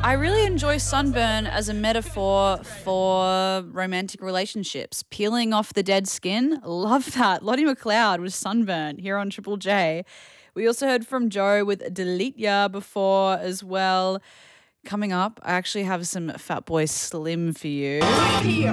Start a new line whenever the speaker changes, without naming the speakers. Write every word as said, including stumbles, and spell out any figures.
I really enjoy sunburn as a metaphor for romantic relationships. Peeling off the dead skin. Love that. Lottie McLeod with Sunburn here on Triple J. We also heard from Joe with Delete Ya before as well. Coming up, I actually have some Fatboy Slim for you.
Right here.